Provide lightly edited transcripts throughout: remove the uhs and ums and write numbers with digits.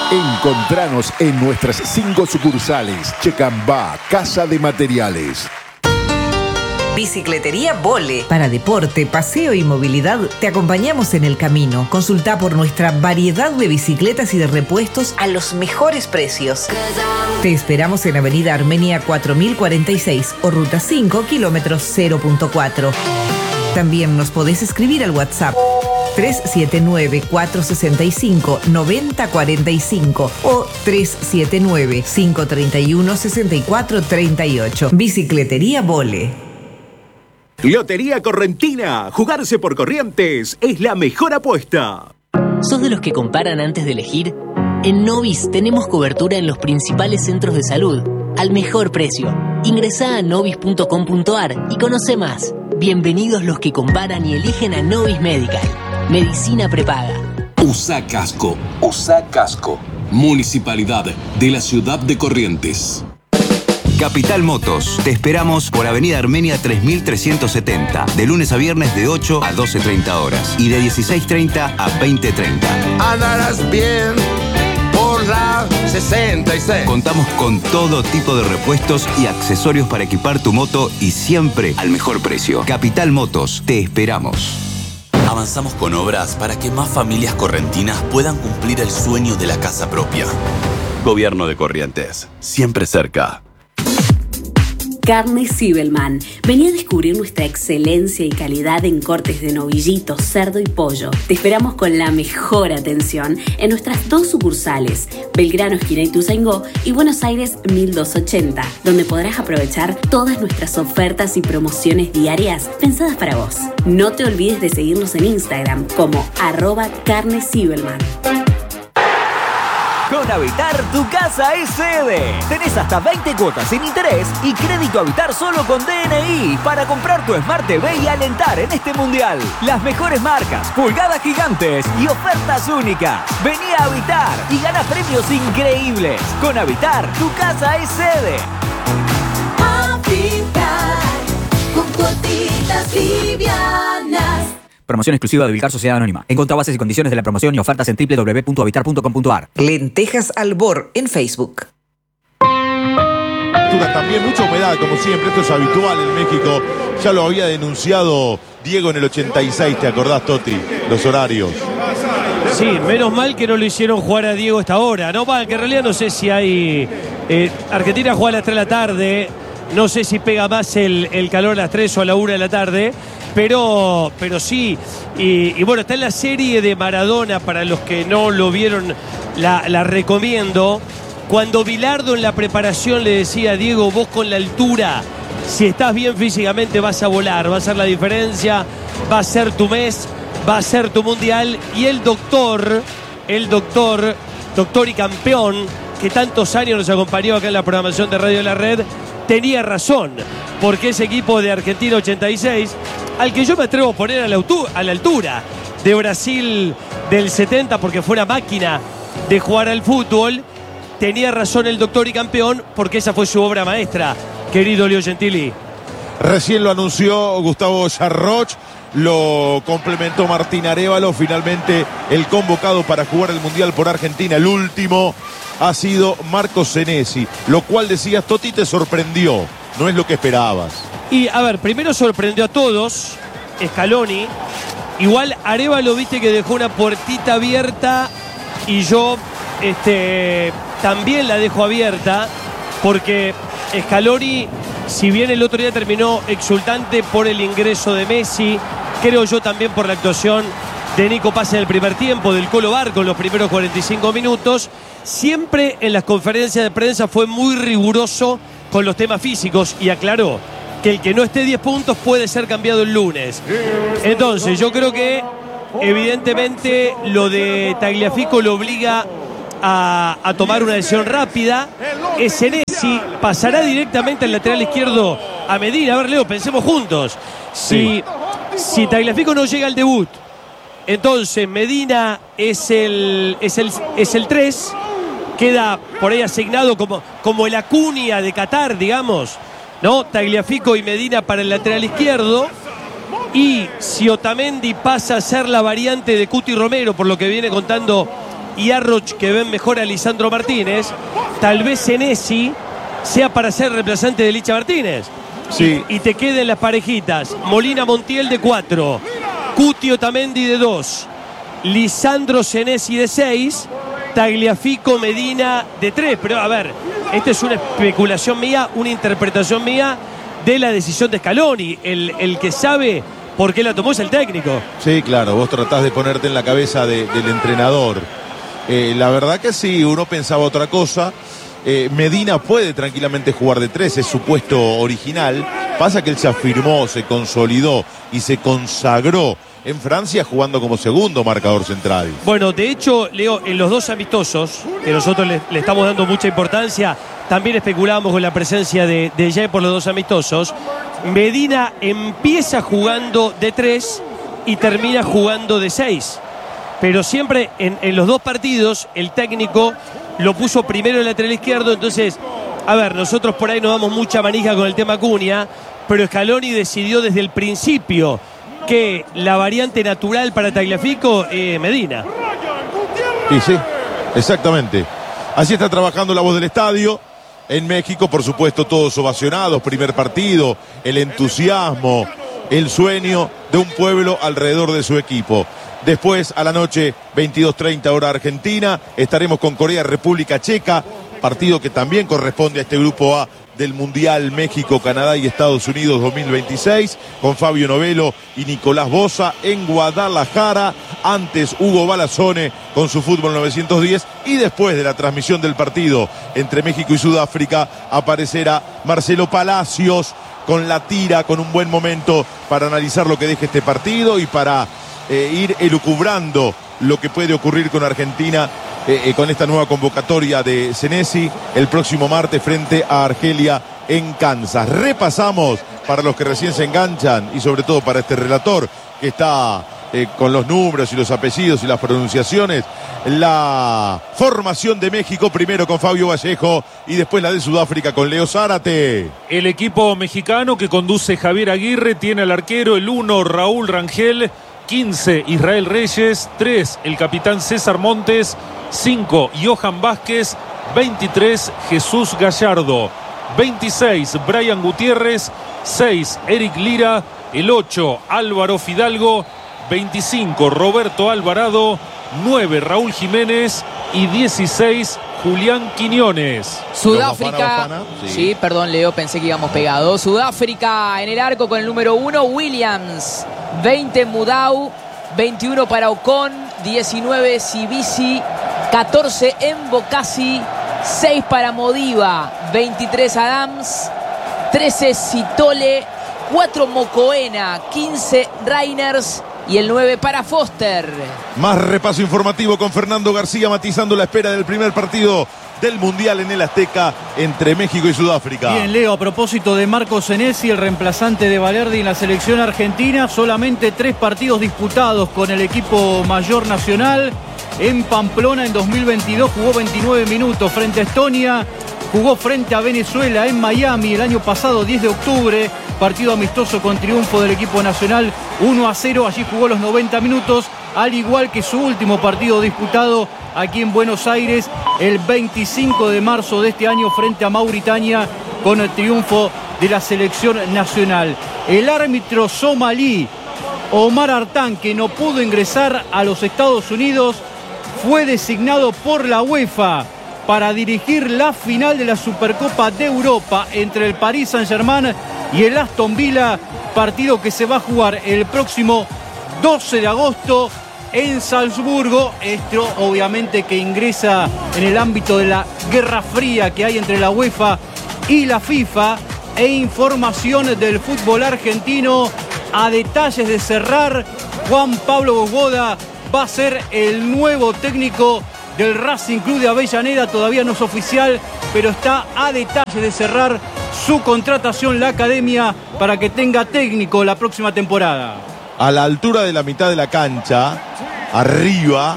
Encontranos en nuestras 5 sucursales. Checambá, Casa de Materiales. Bicicletería Vole. Para deporte, paseo y movilidad, te acompañamos en el camino. Consulta por nuestra variedad de bicicletas y de repuestos a los mejores precios. Te esperamos en Avenida Armenia 4046 o Ruta 5, kilómetros 0.4. También nos podés escribir al WhatsApp 379-465-9045 o 379-531-6438. Bicicletería Vole. Lotería Correntina. Jugarse por Corrientes es la mejor apuesta. ¿Sos de los que comparan antes de elegir? En Novis tenemos cobertura en los principales centros de salud, al mejor precio. Ingresá a novis.com.ar y conoce más. Bienvenidos los que comparan y eligen a Novis Medical. Medicina prepaga. Usa casco. Usa casco. Municipalidad de la Ciudad de Corrientes. Capital Motos. Te esperamos por Avenida Armenia 3370. De lunes a viernes de 8 a 12:30 horas. Y de 16:30 a 20:30. Andarás bien por la 66. Contamos con todo tipo de repuestos y accesorios para equipar tu moto y siempre al mejor precio. Capital Motos. Te esperamos. Avanzamos con obras para que más familias correntinas puedan cumplir el sueño de la casa propia. Gobierno de Corrientes. Siempre cerca. Carnes Zibelman. Vení a descubrir nuestra excelencia y calidad en cortes de novillito, cerdo y pollo. Te esperamos con la mejor atención en nuestras 2 sucursales, Belgrano, esquina Ituzaingó, y Buenos Aires 1280, donde podrás aprovechar todas nuestras ofertas y promociones diarias pensadas para vos. No te olvides de seguirnos en Instagram como @carneszibelman. Con Habitar, tu casa es sede. Tenés hasta 20 cuotas sin interés y crédito Habitar solo con DNI para comprar tu Smart TV y alentar en este mundial. Las mejores marcas, pulgadas gigantes y ofertas únicas. Vení a Habitar y gana premios increíbles. Con Habitar, tu casa es sede. Habitar, con cuotitas livianas. Promoción exclusiva de Vilcar Sociedad Anónima. Encontrá bases y condiciones de la promoción y ofertas en www.habitar.com.ar. Lentejas Albor en Facebook. También mucha humedad, como siempre, esto es habitual en México. Ya lo había denunciado Diego en el 86, ¿te acordás, Toti? Los horarios. Sí, menos mal que no lo hicieron jugar a Diego esta hora, ¿no? Que en realidad no sé si hay... Argentina juega a las 3 de la tarde, no sé si pega más el calor a las 3 o a la 1 de la tarde, pero sí. Y bueno, está en la serie de Maradona, para los que no lo vieron, la recomiendo. Cuando Bilardo en la preparación le decía a Diego, vos con la altura, si estás bien físicamente vas a volar, va a ser la diferencia, va a ser tu mes, va a ser tu mundial. Y el doctor y campeón, que tantos años nos acompañó acá en la programación de Radio La Red, tenía razón, porque ese equipo de Argentina 86, al que yo me atrevo a poner a la altura de Brasil del 70, porque fue una máquina de jugar al fútbol, tenía razón el doctor y campeón, porque esa fue su obra maestra, querido Leo Gentili. Recién lo anunció Gustavo Jarroch, lo complementó Martín Arévalo. Finalmente el convocado para jugar el Mundial por Argentina, el último, ha sido Marco Senesi, lo cual, decías, Toti, te sorprendió, no es lo que esperabas. Y a ver, primero sorprendió a todos Scaloni. Igual Arévalo, viste que dejó una puertita abierta, y yo también la dejo abierta, porque Scaloni, si bien el otro día terminó exultante por el ingreso de Messi, creo yo también por la actuación de Nico Paz en el primer tiempo, del Colo Barco en los primeros 45 minutos, siempre en las conferencias de prensa fue muy riguroso con los temas físicos y aclaró que el que no esté 10 puntos puede ser cambiado el lunes. Entonces yo creo que evidentemente lo de Tagliafico lo obliga a tomar una decisión rápida. Senesi pasará directamente al lateral izquierdo a Medina. A ver, Leo, pensemos juntos. Si Tagliafico no llega al debut, entonces Medina es el 3, queda por ahí asignado como el Acuña de Qatar, digamos, ¿no? Tagliafico y Medina para el lateral izquierdo. Y si Otamendi pasa a ser la variante de Cuti Romero, por lo que viene contando y Arroch, que ven mejor a Lisandro Martínez, tal vez Senesi sea para ser reemplazante de Licha Martínez. Sí. Y te queden las parejitas. Molina Montiel de 4, Cuti Otamendi de 2, Lisandro Senesi de 6, Tagliafico Medina de 3. Pero a ver, esta es una especulación mía, una interpretación mía de la decisión de Scaloni. El que sabe por qué la tomó es el técnico. Sí, claro, vos tratás de ponerte en la cabeza del entrenador. La verdad que sí, uno pensaba otra cosa. Medina puede tranquilamente jugar de 3, es su puesto original. Pasa que él se afirmó, se consolidó y se consagró en Francia jugando como segundo marcador central. Bueno, de hecho, Leo, en los 2 amistosos, que nosotros le estamos dando mucha importancia, también especulamos con la presencia de Jay por los 2 amistosos. Medina empieza jugando de 3 y termina jugando de 6. Pero siempre en los 2 partidos el técnico lo puso primero en el lateral izquierdo. Entonces, a ver, nosotros por ahí nos damos mucha manija con el tema Cunha, pero Scaloni decidió desde el principio que la variante natural para Tagliafico es Medina. Y sí, exactamente. Así está trabajando la voz del estadio. En México, por supuesto, todos ovacionados. Primer partido, el entusiasmo, el sueño de un pueblo alrededor de su equipo. Después, a la noche, 22:30 hora Argentina, estaremos con Corea, República Checa, partido que también corresponde a este grupo A del Mundial México, Canadá y Estados Unidos 2026, con Fabio Novello y Nicolás Boza en Guadalajara. Antes, Hugo Balazone con su Fútbol 910, y después de la transmisión del partido entre México y Sudáfrica, aparecerá Marcelo Palacios con la tira, con un buen momento para analizar lo que deje este partido y para ir elucubrando lo que puede ocurrir con Argentina con esta nueva convocatoria de Senesi el próximo martes frente a Argelia en Kansas. Repasamos para los que recién se enganchan y sobre todo para este relator que está con los números y los apellidos y las pronunciaciones, la formación de México primero con Fabio Vallejo y después la de Sudáfrica con Leo Zárate. El equipo mexicano que conduce Javier Aguirre tiene al arquero el 1 Raúl Rangel, 15 Israel Reyes, 3 el capitán César Montes, 5 Johan Vázquez, 23 Jesús Gallardo, 26 Brian Gutiérrez, 6 Eric Lira, el 8 Álvaro Fidalgo, 25 Roberto Alvarado, 9 Raúl Jiménez y 16 Julián Quiñones. Sudáfrica, sí, perdón Leo, pensé que íbamos pegados. Sudáfrica en el arco con el número 1 Williams, 20 Mudau, 21 para Ocon, 19 Sibisi, 14 Mbokasi, 6 para Modiva, 23 Adams, 13 Sitole, 4 Mocoena, 15 Reiners y el 9 para Foster. Más repaso informativo con Fernando García matizando la espera del primer partido del Mundial en el Azteca entre México y Sudáfrica. Bien, Leo, a propósito de Marco Senesi, el reemplazante de Valerdi en la selección argentina, solamente 3 partidos disputados con el equipo mayor nacional. En Pamplona en 2022 jugó 29 minutos frente a Estonia, jugó frente a Venezuela en Miami el año pasado, 10 de octubre, partido amistoso con triunfo del equipo nacional 1-0, allí jugó los 90 minutos, al igual que su último partido disputado aquí en Buenos Aires el 25 de marzo de este año frente a Mauritania con el triunfo de la selección nacional. El árbitro somalí Omar Artán, que no pudo ingresar a los Estados Unidos, fue designado por la UEFA para dirigir la final de la Supercopa de Europa entre el Paris Saint-Germain y el Aston Villa, partido que se va a jugar el próximo 12 de agosto en Salzburgo. Esto obviamente que ingresa en el ámbito de la guerra fría que hay entre la UEFA y la FIFA. E información del fútbol argentino, a detalles de cerrar, Juan Pablo Bogoda va a ser el nuevo técnico del Racing Club de Avellaneda. Todavía no es oficial, pero está a detalle de cerrar su contratación la academia para que tenga técnico la próxima temporada. A la altura de la mitad de la cancha, arriba,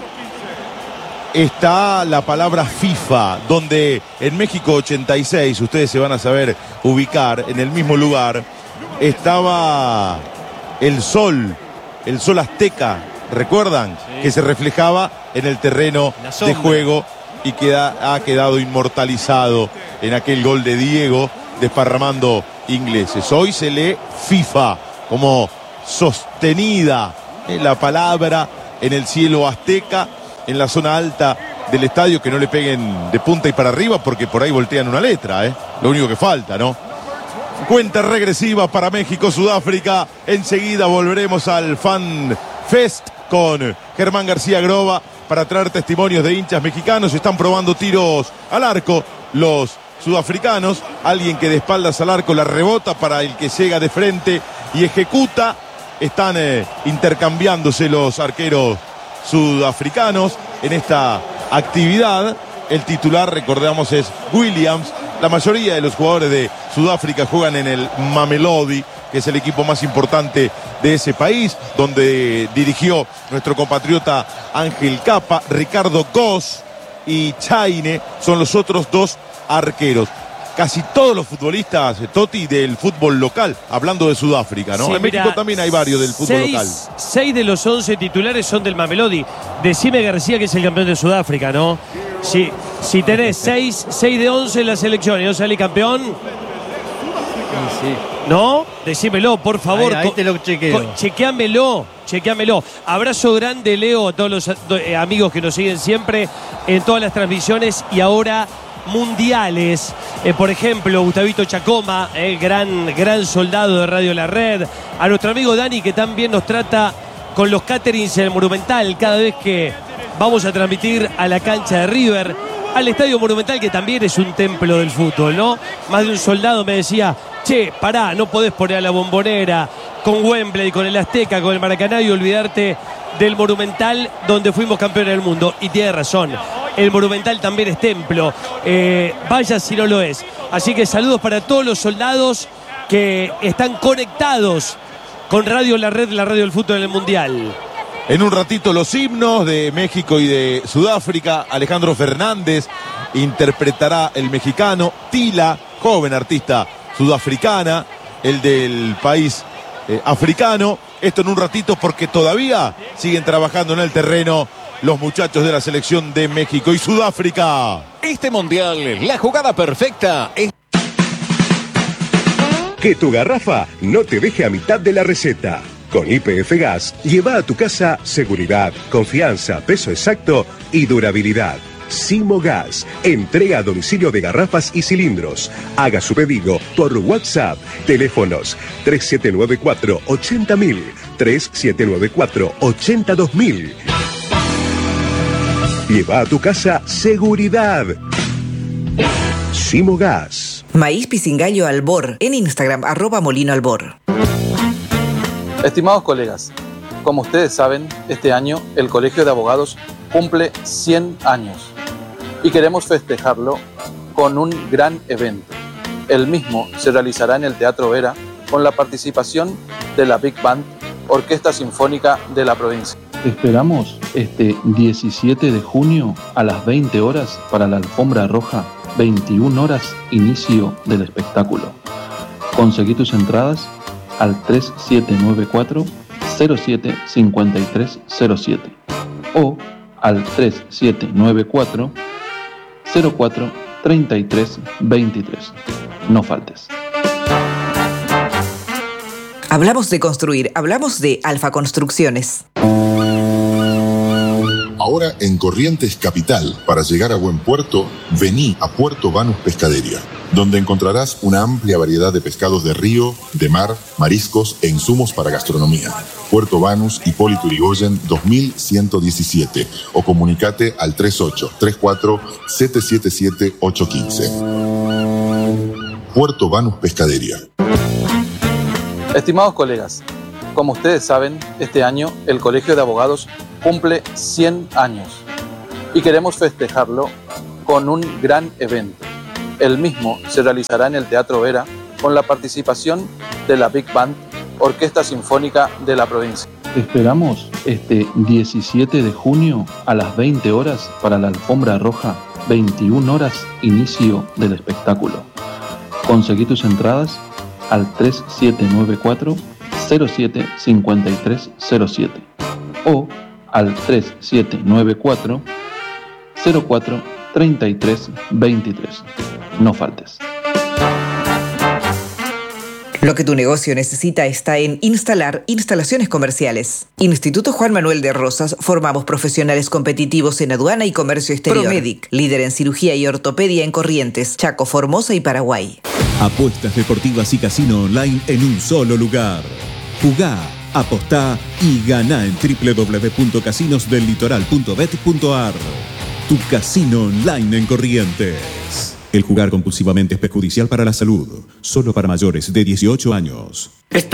está la palabra FIFA, donde en México 86, ustedes se van a saber ubicar, en el mismo lugar, estaba el sol azteca ¿recuerdan? Sí. Que se reflejaba en el terreno de juego y ha quedado inmortalizado en aquel gol de Diego desparramando ingleses. Hoy se lee FIFA como sostenida la palabra en el cielo azteca, en la zona alta del estadio, que no le peguen de punta y para arriba porque por ahí voltean una letra, lo único que falta, ¿no? Cuenta regresiva para México, Sudáfrica. Enseguida volveremos al Fan Fest con Germán García Groba para traer testimonios de hinchas mexicanos. Están probando tiros al arco los sudafricanos. Alguien que de espaldas al arco la rebota para el que llega de frente y ejecuta. Están intercambiándose los arqueros sudafricanos en esta actividad. El titular, recordamos, es Williams. La mayoría de los jugadores de Sudáfrica juegan en el Mamelodi, que es el equipo más importante de ese país, donde dirigió nuestro compatriota Ángel Capa. Ricardo Goss y Chaine son los otros dos arqueros. Casi todos los futbolistas, Toti, del fútbol local, hablando de Sudáfrica, ¿no? Sí, en México también hay varios del fútbol local. 6 de los 11 titulares son del Mamelodi. Decime, García, que es el campeón de Sudáfrica, ¿no? Si tenés 6 de 11 en la selección y no salís campeón... Sí. ¿No? Decímelo, por favor. Ahí te lo chequeo. Chequeámelo. Abrazo grande, Leo, a todos los amigos que nos siguen siempre en todas las transmisiones y ahora mundiales. Por ejemplo, Gustavito Chacoma, gran soldado de Radio La Red. A nuestro amigo Dani, que también nos trata con los caterings en el Monumental cada vez que vamos a transmitir a la cancha de River, al Estadio Monumental, que también es un templo del fútbol, ¿no? Más de un soldado me decía: che, pará, no podés poner a la Bombonera con Wembley, con el Azteca, con el Maracaná y olvidarte del Monumental, donde fuimos campeones del mundo. Y tiene razón, el Monumental también es templo, vaya si no lo es. Así que saludos para todos los soldados que están conectados con Radio La Red, la radio del fútbol en el Mundial. En un ratito los himnos de México y de Sudáfrica. Alejandro Fernández interpretará el mexicano. Tila, joven artista sudafricana, el del país africano. Esto en un ratito porque todavía siguen trabajando en el terreno los muchachos de la selección de México y Sudáfrica. Este mundial, la jugada perfecta es... Que tu garrafa no te deje a mitad de la receta. Con YPF Gas, lleva a tu casa seguridad, confianza, peso exacto y durabilidad. Simo Gas, entrega a domicilio de garrafas y cilindros. Haga su pedido por WhatsApp. Teléfonos 3794-80000, 3794-82000. Lleva a tu casa seguridad. Simo Gas. Maíz Pisingallo Albor, en Instagram, @molinoalbor. Estimados colegas, como ustedes saben, este año el Colegio de Abogados cumple 100 años y queremos festejarlo con un gran evento. El mismo se realizará en el Teatro Vera con la participación de la Big Band, Orquesta Sinfónica de la provincia. Te esperamos este 17 de junio a las 20 horas para la alfombra roja, 21 horas inicio del espectáculo. Conseguí tus entradas al 3794-075307 o al 3794-043323. No faltes. Hablamos de construir, hablamos de Alfa Construcciones. Ahora en Corrientes Capital, para llegar a buen puerto, vení a Puerto Banus Pescadería, donde encontrarás una amplia variedad de pescados de río, de mar, mariscos e insumos para gastronomía. Puerto Banus, Hipólito Yrigoyen 2117 o comunicate al 3834-777-815. Puerto Banus Pescadería. Estimados colegas, como ustedes saben, este año el Colegio de Abogados cumple 100 años y queremos festejarlo con un gran evento. El mismo se realizará en el Teatro Vera con la participación de la Big Band, Orquesta Sinfónica de la provincia. Te esperamos este 17 de junio a las 20 horas para la alfombra roja, 21 horas inicio del espectáculo. Conseguí tus entradas al 3794-075307 o al 3794 04 33 23. No faltes. Lo que tu negocio necesita está en Instalar Instalaciones Comerciales. Instituto Juan Manuel de Rosas, formamos profesionales competitivos en aduana y comercio exterior. Promedic, líder en cirugía y ortopedia en Corrientes, Chaco, Formosa y Paraguay. Apuestas deportivas y casino online en un solo lugar. Jugá, apostá y ganá en www.casinosdellitoral.bet.ar. Tu casino online en Corrientes. El jugar compulsivamente es perjudicial para la salud. Solo para mayores de 18 años.